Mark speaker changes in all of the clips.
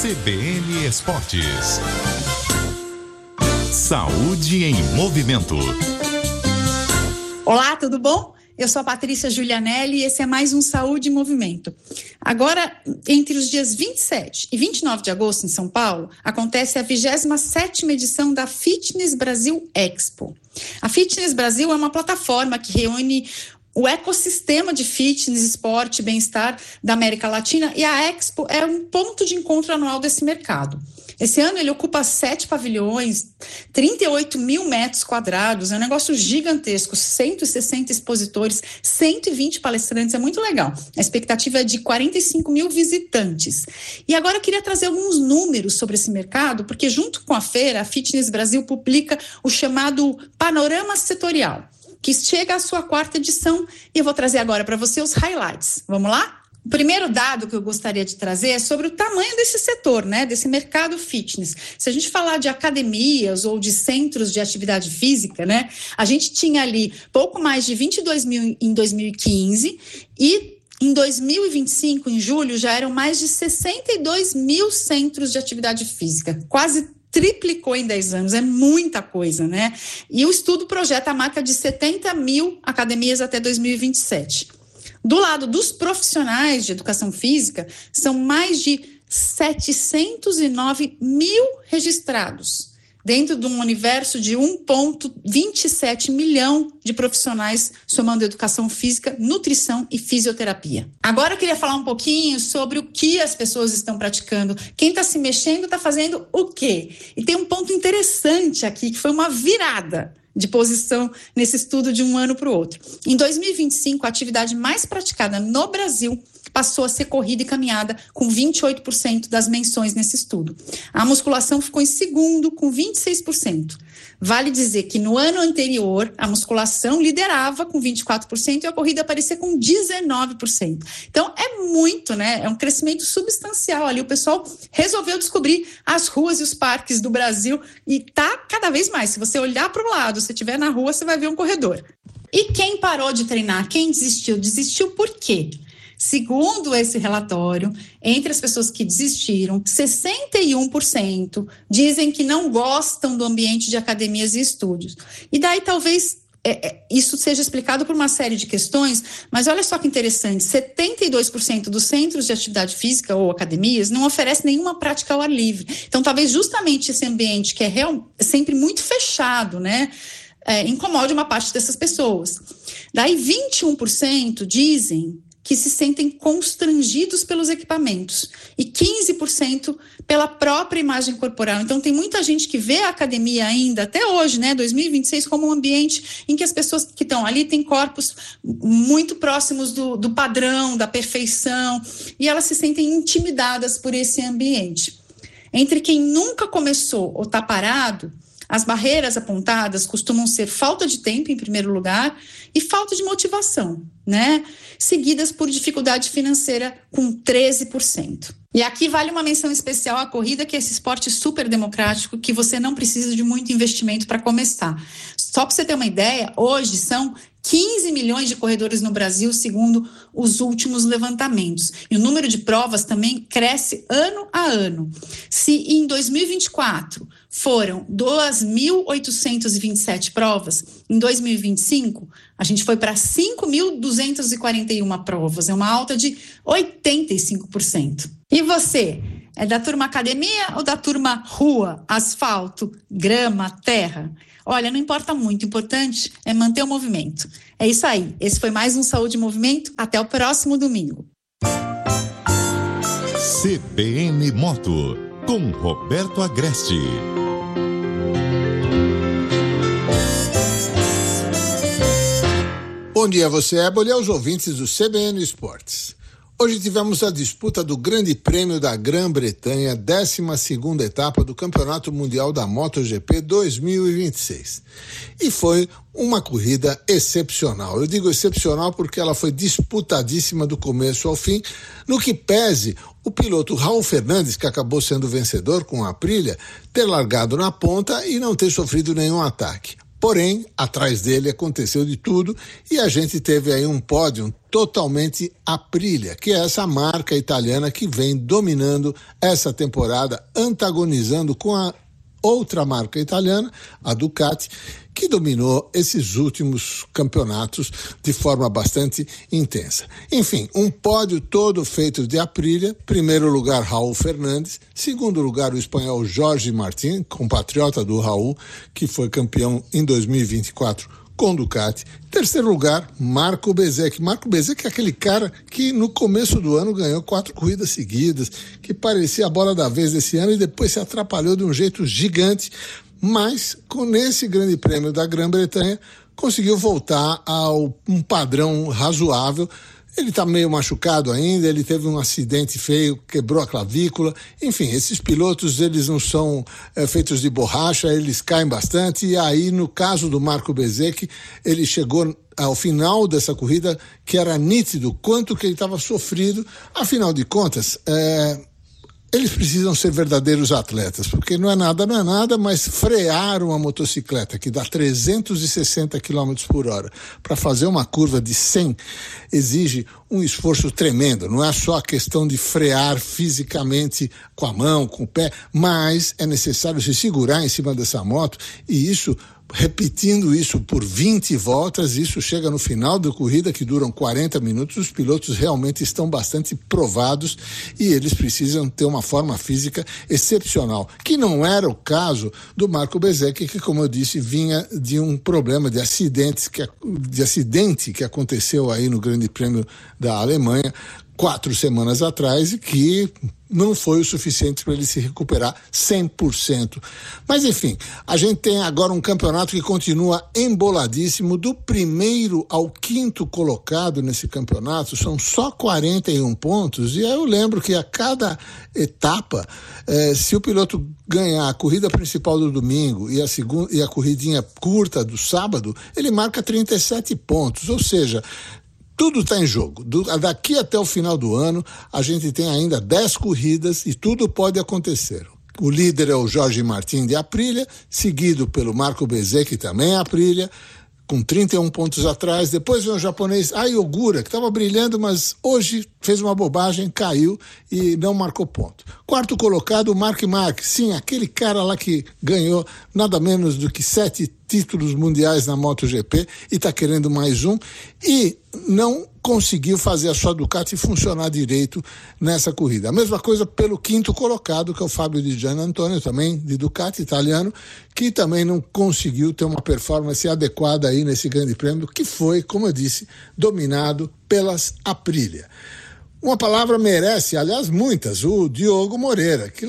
Speaker 1: CBN Esportes. Saúde em movimento.
Speaker 2: Olá, tudo bom? Eu sou a Patrícia Giulianelli e esse é mais um Saúde em Movimento. Agora, entre os dias 27 e 29 de agosto, em São Paulo, acontece a 27ª edição da Fitness Brasil Expo. A Fitness Brasil é uma plataforma que reúne o ecossistema de fitness, esporte e bem-estar da América Latina, e a Expo é um ponto de encontro anual desse mercado. Esse ano ele ocupa 7 pavilhões, 38 mil metros quadrados, é um negócio gigantesco, 160 expositores, 120 palestrantes, é muito legal. A expectativa é de 45 mil visitantes. E agora eu queria trazer alguns números sobre esse mercado, porque junto com a feira, a Fitness Brasil publica o chamado Panorama Setorial, que chega à sua 4ª edição, e eu vou trazer agora para você os highlights. Vamos lá? O primeiro dado que eu gostaria de trazer é sobre o tamanho desse setor, né, desse mercado fitness. Se a gente falar de academias ou de centros de atividade física, né, a gente tinha ali pouco mais de 22 mil em 2015 e em 2025, em julho, já eram mais de 62 mil centros de atividade física, quase triplicou em 10 anos, é muita coisa, né? E o estudo projeta a marca de 70 mil academias até 2027. Do lado dos profissionais de educação física, são mais de 709 mil registrados, dentro de um universo de 1,27 milhão de profissionais, somando educação física, nutrição e fisioterapia. Agora eu queria falar um pouquinho sobre o que as pessoas estão praticando. Quem está se mexendo está fazendo o quê? E tem um ponto interessante aqui, que foi uma virada de posição nesse estudo de um ano para o outro. Em 2025, a atividade mais praticada no Brasil passou a ser corrida e caminhada, com 28% das menções nesse estudo. A musculação ficou em segundo, com 26%. Vale dizer que no ano anterior, a musculação liderava com 24% e a corrida aparecia com 19%. Então, é muito, né? É um crescimento substancial ali. O pessoal resolveu descobrir as ruas e os parques do Brasil e tá cada vez mais. Se você olhar para o lado, se estiver na rua, você vai ver um corredor. E quem parou de treinar? Quem desistiu? Desistiu por quê? Segundo esse relatório, entre as pessoas que desistiram, 61% dizem que não gostam do ambiente de academias e estúdios. E daí talvez isso seja explicado por uma série de questões, mas olha só que interessante, 72% dos centros de atividade física ou academias não oferecem nenhuma prática ao ar livre. Então talvez justamente esse ambiente que é sempre muito fechado, né, incomode uma parte dessas pessoas. Daí 21% dizem que se sentem constrangidos pelos equipamentos e 15% pela própria imagem corporal. Então tem muita gente que vê a academia ainda, até hoje, né, 2026, como um ambiente em que as pessoas que estão ali têm corpos muito próximos do padrão, da perfeição, e elas se sentem intimidadas por esse ambiente. Entre quem nunca começou ou está parado, as barreiras apontadas costumam ser falta de tempo, em primeiro lugar, e falta de motivação, né? Seguidas por dificuldade financeira, com 13%. E aqui vale uma menção especial à corrida, que é esse esporte super democrático, que você não precisa de muito investimento para começar. Só para você ter uma ideia, hoje são 15 milhões de corredores no Brasil, segundo os últimos levantamentos. E o número de provas também cresce ano a ano. Se em 2024 foram 2.827 provas, em 2025 a gente foi para 5.241 provas. É uma alta de 85%. E você? É da turma academia ou da turma rua, asfalto, grama, terra? Olha, não importa muito, o importante é manter o movimento. É isso aí, esse foi mais um Saúde em Movimento, até o próximo domingo.
Speaker 1: CBN Moto, com Roberto Agreste.
Speaker 3: Bom dia a você, Éboli, e aos ouvintes do CBN Esportes. Hoje tivemos a disputa do Grande Prêmio da Grã-Bretanha, 12ª etapa do Campeonato Mundial da MotoGP 2026. E foi uma corrida excepcional. Eu digo excepcional porque ela foi disputadíssima do começo ao fim, no que pese o piloto Raul Fernandes, que acabou sendo vencedor com a Aprilia, ter largado na ponta e não ter sofrido nenhum ataque. Porém, atrás dele aconteceu de tudo e a gente teve aí um pódio totalmente Aprilia, que é essa marca italiana que vem dominando essa temporada, antagonizando com a outra marca italiana, a Ducati, que dominou esses últimos campeonatos de forma bastante intensa. Enfim, um pódio todo feito de Aprilia. Primeiro lugar, Raul Fernandes. Segundo lugar, o espanhol Jorge Martín, compatriota do Raul, que foi campeão em 2024 com Ducati. Terceiro lugar, Marco Bezzecchi. Marco Bezzecchi é aquele cara que no começo do ano ganhou 4 corridas seguidas, que parecia a bola da vez desse ano e depois se atrapalhou de um jeito gigante, mas com esse grande prêmio da Grã-Bretanha conseguiu voltar a um padrão razoável. Ele está meio machucado ainda, ele teve um acidente feio, quebrou a clavícula. Enfim, esses pilotos, eles não são feitos de borracha, eles caem bastante. E aí, no caso do Marco Bezzecchi, ele chegou ao final dessa corrida que era nítido quanto que ele estava sofrido. Afinal de contas, eles precisam ser verdadeiros atletas, porque não é nada, mas frear uma motocicleta que dá 360 km por hora para fazer uma curva de 100 exige um esforço tremendo. Não é só a questão de frear fisicamente com a mão, com o pé, mas é necessário se segurar em cima dessa moto e isso, repetindo isso por 20 voltas, isso chega no final da corrida, que duram 40 minutos, os pilotos realmente estão bastante provados e eles precisam ter uma forma física excepcional, que não era o caso do Marco Bezzecchi, que, como eu disse, vinha de um problema de acidente que aconteceu aí no Grande Prêmio da Alemanha 4 semanas atrás e que não foi o suficiente para ele se recuperar 100%. Mas enfim, a gente tem agora um campeonato que continua emboladíssimo. Do primeiro ao quinto colocado nesse campeonato são só 41 pontos, e aí eu lembro que a cada etapa, se o piloto ganhar a corrida principal do domingo e a corridinha curta do sábado, ele marca 37 pontos, ou seja, tudo está em jogo. Daqui até o final do ano, a gente tem ainda 10 corridas e tudo pode acontecer. O líder é o Jorge Martín de Aprilia, seguido pelo Marco Bezzecchi, também Aprilia, com 31 pontos atrás. Depois vem o japonês Ai Ogura, que estava brilhando, mas hoje fez uma bobagem, caiu e não marcou ponto. Quarto colocado, o Mark Marques. Sim, aquele cara lá que ganhou nada menos do que 7 títulos mundiais na MotoGP e está querendo mais um e não conseguiu fazer a sua Ducati funcionar direito nessa corrida. A mesma coisa pelo quinto colocado, que é o Fábio Di Giannantonio, também de Ducati, italiano, que também não conseguiu ter uma performance adequada aí nesse grande prêmio, que foi, como eu disse, dominado pelas Aprilia. Uma palavra merece, aliás, muitas, o Diogo Moreira, que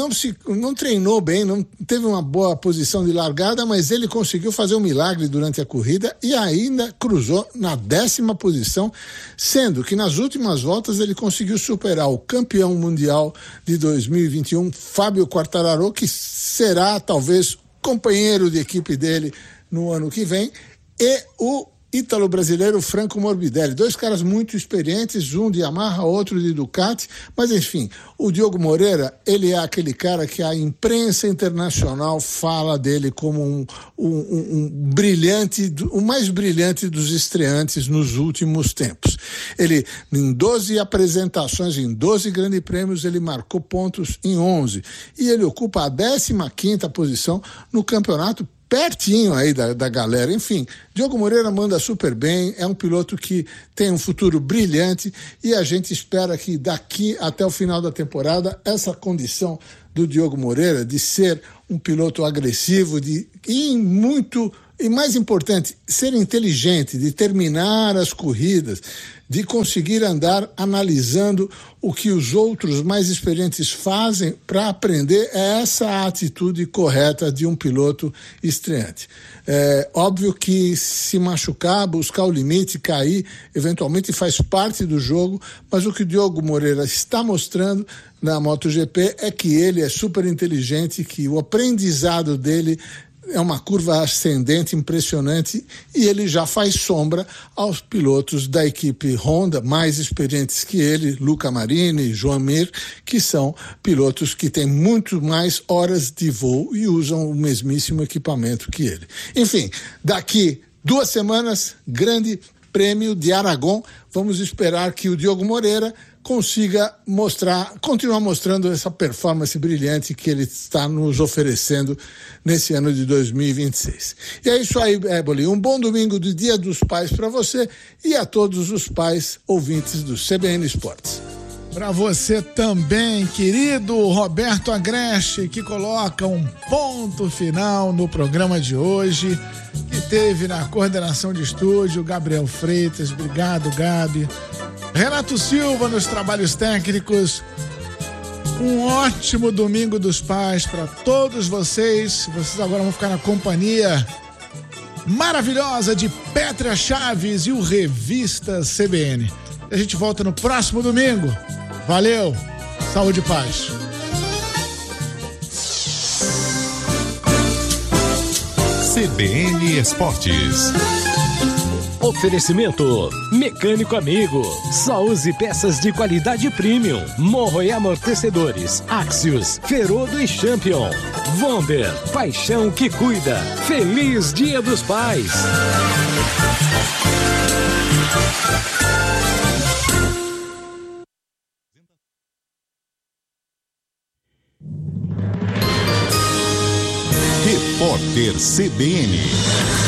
Speaker 3: não treinou bem, não teve uma boa posição de largada, mas ele conseguiu fazer um milagre durante a corrida e ainda cruzou na 10ª posição, sendo que nas últimas voltas ele conseguiu superar o campeão mundial de 2021, Fábio Quartararo, que será talvez companheiro de equipe dele no ano que vem, e o ítalo-brasileiro Franco Morbidelli, 2 caras muito experientes, um de Yamaha, outro de Ducati, mas enfim, o Diogo Moreira, ele é aquele cara que a imprensa internacional fala dele como um brilhante, o mais brilhante dos estreantes nos últimos tempos. Ele, em 12 apresentações, em 12 grandes prêmios, ele marcou pontos em 11, e ele ocupa a 15ª posição no campeonato, pertinho aí da galera. Enfim, Diogo Moreira manda super bem, é um piloto que tem um futuro brilhante e a gente espera que daqui até o final da temporada essa condição do Diogo Moreira de ser um piloto agressivo e mais importante, ser inteligente, de terminar as corridas, de conseguir andar analisando o que os outros mais experientes fazem para aprender, é essa a atitude correta de um piloto estreante. É óbvio que se machucar, buscar o limite, cair, eventualmente faz parte do jogo, mas o que o Diogo Moreira está mostrando na MotoGP é que ele é super inteligente, que o aprendizado dele é uma curva ascendente impressionante e ele já faz sombra aos pilotos da equipe Honda, mais experientes que ele, Luca Marini, Joan Mir, que são pilotos que têm muito mais horas de voo e usam o mesmíssimo equipamento que ele. Enfim, daqui 2 semanas, Grande Prêmio de Aragão, vamos esperar que o Diogo Moreira consiga continuar mostrando essa performance brilhante que ele está nos oferecendo nesse ano de 2026. E é isso aí, Éboli. Um bom domingo de Dia dos Pais para você e a todos os pais ouvintes do CBN Esportes.
Speaker 4: Para você também, querido Roberto Agreste, que coloca um ponto final no programa de hoje, que teve na coordenação de estúdio Gabriel Freitas. Obrigado, Gabi. Renato Silva nos trabalhos técnicos. Um ótimo domingo dos pais para todos vocês. Vocês agora vão ficar na companhia maravilhosa de Pétria Chaves e o Revista CBN. A gente volta no próximo domingo. Valeu, saúde e paz.
Speaker 1: CBN Esportes.
Speaker 5: Oferecimento Mecânico Amigo. Só use peças de qualidade premium. Morro e amortecedores. Axios, Ferodo e Champion. Wonder, paixão que cuida. Feliz Dia dos Pais.
Speaker 1: Repórter CBN.